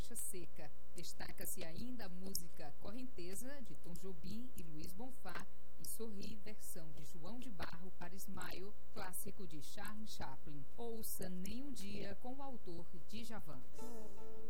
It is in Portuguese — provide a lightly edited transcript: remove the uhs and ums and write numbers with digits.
Faixa Seca. Destaca-se ainda a música Correnteza, de Tom Jobim e Luiz Bonfá, e Sorri, versão de João de Barro para Smile, clássico de Charlie Chaplin. Ouça Nem um Dia com o autor Djavan.